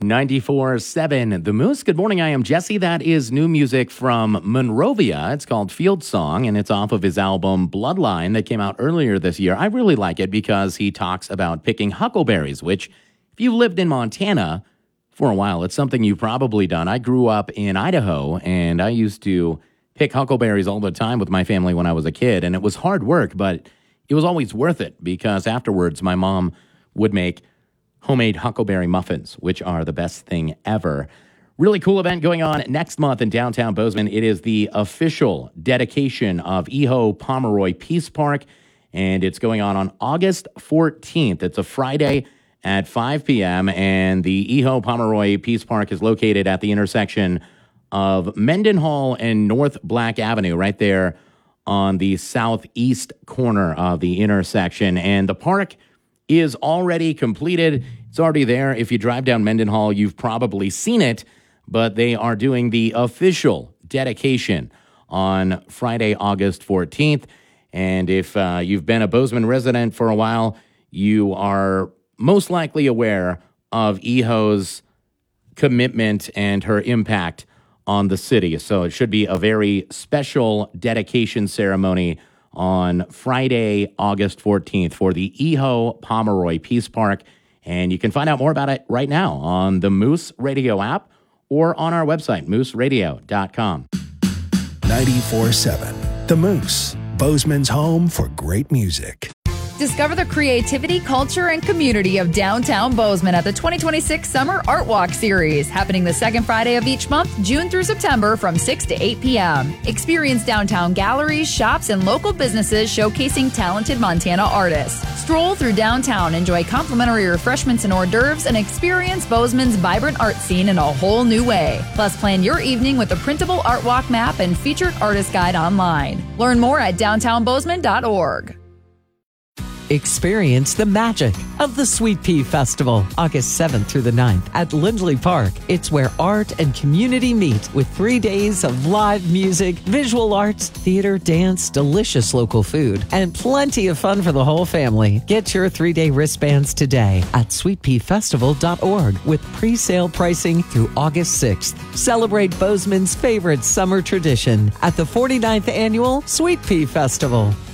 94.7 The Moose. Good morning, I am Jesse. That is new music from Monrovia. It's called Field Song, and it's off of his album Bloodline that came out earlier this year. I really like it because he talks about picking huckleberries, which, if you've lived in Montana for a while, it's something you've probably done. I grew up in Idaho, and I used to pick huckleberries all the time with my family when I was a kid, and it was hard work, but it was always worth it because afterwards my mom would make homemade huckleberry muffins, which are the best thing ever. Really cool event going on next month in downtown Bozeman. It is the official dedication of Eho Pomeroy Peace Park, and it's going on August 14th. It's a Friday at 5 p.m., and the Eho Pomeroy Peace Park is located at the intersection of Mendenhall and North Black Avenue, right there on the southeast corner of the intersection. And the park is already completed. It's already there. If you drive down Mendenhall, you've probably seen it, but they are doing the official dedication on Friday, August 14th. And if you've been a Bozeman resident for a while, you are most likely aware of Eho's commitment and her impact on the city. So it should be a very special dedication ceremony on Friday, August 14th for the Eho Pomeroy Peace Park. And you can find out more about it right now on the Moose Radio app or on our website, mooseradio.com. 94.7 The Moose, Bozeman's home for great music. Discover the creativity, culture, and community of downtown Bozeman at the 2026 Summer Art Walk Series, happening the second Friday of each month, June through September, from 6 to 8 p.m. Experience downtown galleries, shops, and local businesses showcasing talented Montana artists. Stroll through downtown, enjoy complimentary refreshments and hors d'oeuvres, and experience Bozeman's vibrant art scene in a whole new way. Plus, plan your evening with a printable art walk map and featured artist guide online. Learn more at downtownbozeman.org. Experience the magic of the Sweet Pea Festival, August 7th through the 9th at Lindley Park. It's where art and community meet with 3 days of live music, visual arts, theater, dance, delicious local food, and plenty of fun for the whole family. Get your 3-day wristbands today at sweetpeafestival.org with pre-sale pricing through August 6th. Celebrate Bozeman's favorite summer tradition at the 49th Annual Sweet Pea Festival.